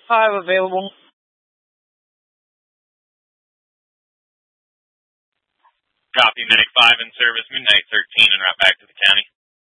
5 available. Copy, Medic 5 in service, Midnight 13, and right back to the county.